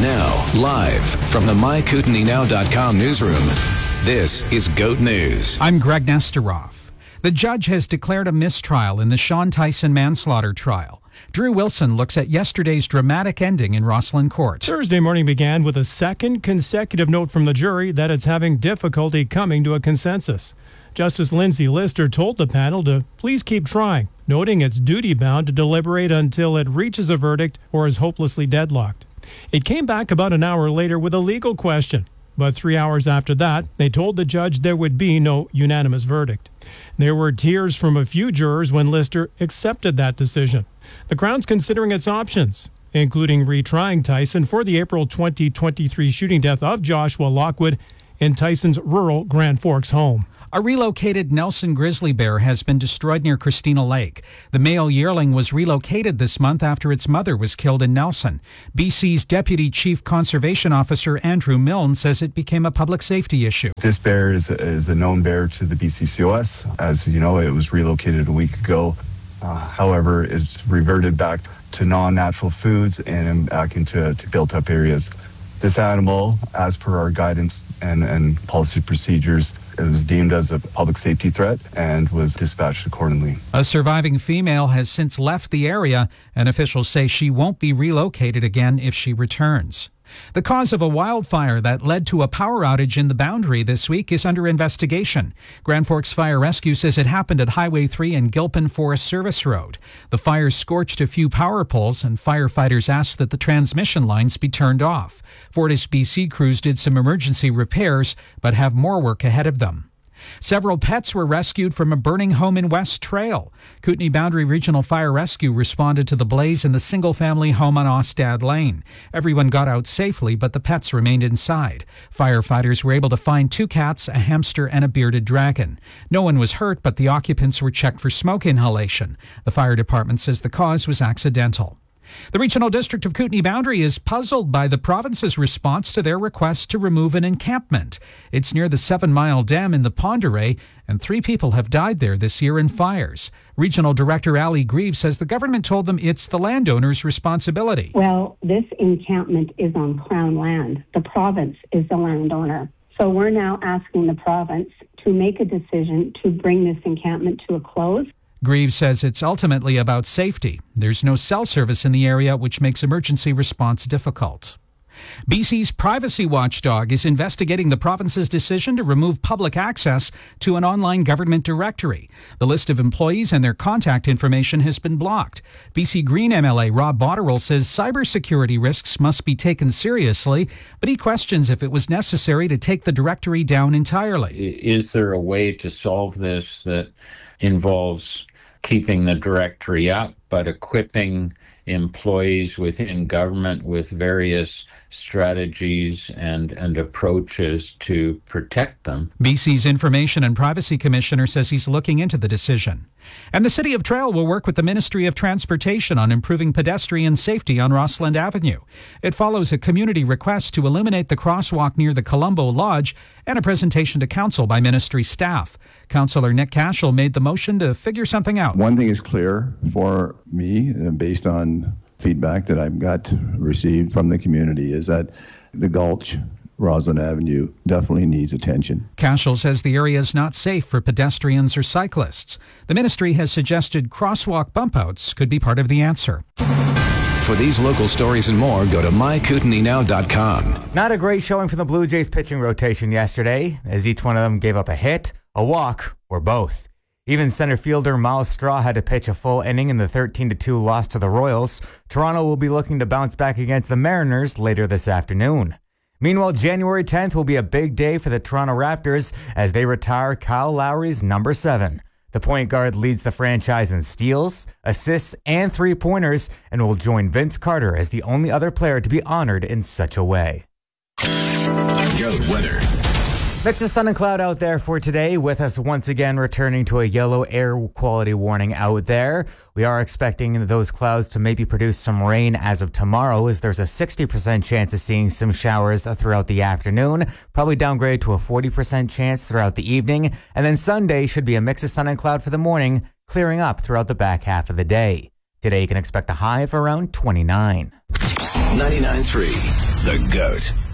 Now, live from the MyKootenaysNow.com newsroom, this is GOAT News. I'm Greg Nesteroff. The judge has declared a mistrial in the Sean Tyson manslaughter trial. Drew Wilson looks at yesterday's dramatic ending in Rosslyn Court. Thursday morning began with a second consecutive note from the jury that it's having difficulty coming to a consensus. Justice Lindsay Lister told the panel to please keep trying, noting it's duty-bound to deliberate until it reaches a verdict or is hopelessly deadlocked. It came back about an hour later with a legal question, but 3 hours after that, they told the judge there would be no unanimous verdict. There were tears from a few jurors when Lister accepted that decision. The Crown's considering its options, including retrying Tyson for the April 2023 shooting death of Joshua Lockwood in Tyson's rural Grand Forks home. A relocated Nelson grizzly bear has been destroyed near Christina Lake. The male yearling was relocated this month after its mother was killed in Nelson. BC's Deputy Chief Conservation Officer Andrew Milne says it became a public safety issue. This bear is a known bear to the BCCOS. As you know, it was relocated a week ago. However, it's reverted back to non-natural foods and back into built-up areas. This animal, as per our guidance and policy procedures, it was deemed as a public safety threat and was dispatched accordingly. A surviving female has since left the area, and officials say she won't be relocated again if she returns. The cause of a wildfire that led to a power outage in the Boundary this week is under investigation. Grand Forks Fire Rescue says it happened at Highway 3 and Gilpin Forest Service Road. The fire scorched a few power poles, and firefighters asked that the transmission lines be turned off. Fortis BC crews did some emergency repairs, but have more work ahead of them. Several pets were rescued from a burning home in West Trail. Kootenay Boundary Regional Fire Rescue responded to the blaze in the single-family home on Ostad Lane. Everyone got out safely, but the pets remained inside. Firefighters were able to find 2 cats, a hamster, and a bearded dragon. No one was hurt, but the occupants were checked for smoke inhalation. The fire department says the cause was accidental. The Regional District of Kootenay Boundary is puzzled by the province's response to their request to remove an encampment. It's near the 7 Mile Dam in the Pend Oreille, and 3 people have died there this year in fires. Regional Director Ali Grieve says the government told them it's the landowner's responsibility. Well, this encampment is on Crown land. The province is the landowner. So we're now asking the province to make a decision to bring this encampment to a close. Grieve says it's ultimately about safety. There's no cell service in the area, which makes emergency response difficult. BC's privacy watchdog is investigating the province's decision to remove public access to an online government directory. The list of employees and their contact information has been blocked. BC Green MLA Rob Botterill says cybersecurity risks must be taken seriously, but he questions if it was necessary to take the directory down entirely. Is there a way to solve this that involves keeping the directory up, but equipping employees within government with various strategies and approaches to protect them? BC's Information and Privacy Commissioner says he's looking into the decision. And the City of Trail will work with the Ministry of Transportation on improving pedestrian safety on Rossland Avenue. It follows a community request to eliminate the crosswalk near the Colombo Lodge and a presentation to Council by Ministry staff. Councillor Nick Cashel made the motion to figure something out. One thing is clear for me, based on feedback that I've received from the community, is that the Gulch, Roslyn Avenue, definitely needs attention. Cashel says the area is not safe for pedestrians or cyclists. The ministry has suggested crosswalk bump outs could be part of the answer. For these local stories and more, go to MyKootenaysNow.com. Not a great showing from the Blue Jays pitching rotation yesterday, as each one of them gave up a hit, a walk, or both. Even center fielder Miles Straw had to pitch a full inning in the 13-2 loss to the Royals. Toronto will be looking to bounce back against the Mariners later this afternoon. Meanwhile, January 10th will be a big day for the Toronto Raptors as they retire Kyle Lowry's number 7. The point guard leads the franchise in steals, assists, and three-pointers and will join Vince Carter as the only other player to be honored in such a way. Goat weather. Mix of sun and cloud out there for today, with us once again returning to a yellow air quality warning out there. We are expecting those clouds to maybe produce some rain as of tomorrow, as there's a 60% chance of seeing some showers throughout the afternoon, probably downgrade to a 40% chance throughout the evening, and then Sunday should be a mix of sun and cloud for the morning, clearing up throughout the back half of the day. Today you can expect a high of around 29. 99.3 The GOAT.